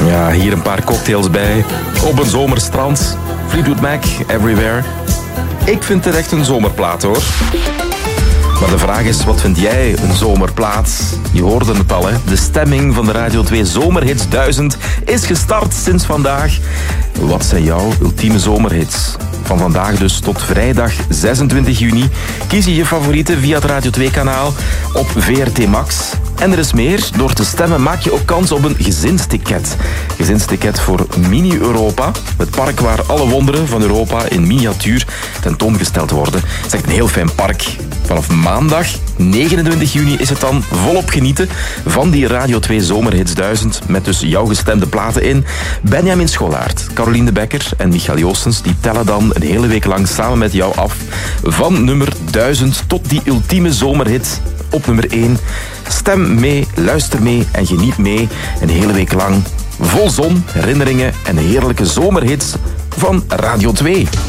Ja, hier een paar cocktails bij. Op een zomerstrand. Fleetwood Mac, Everywhere. Ik vind het echt een zomerplaat, hoor. Maar de vraag is, wat vind jij een zomerplaat? Je hoorde het al, hè. De stemming van de Radio 2 Zomerhits 1000 is gestart sinds vandaag. Wat zijn jouw ultieme zomerhits? Van vandaag dus tot vrijdag 26 juni. Kies je favorieten via het Radio 2-kanaal op VRT Max. En er is meer. Door te stemmen maak je ook kans op een gezinsticket. Gezinsticket voor Mini-Europa. Het park waar alle wonderen van Europa in miniatuur tentoongesteld worden. Het is echt een heel fijn park. Vanaf maandag 29 juni is het dan volop genieten van die Radio 2 Zomerhits 1000. Met dus jouw gestemde platen in. Benjamin Scholaert, Caroline de Bekker en Michael Joostens die tellen dan een hele week lang samen met jou af. Van nummer 1000 tot die ultieme zomerhit op nummer 1. Stem mee, luister mee en geniet mee. Een hele week lang vol zon, herinneringen en heerlijke zomerhits van Radio 2.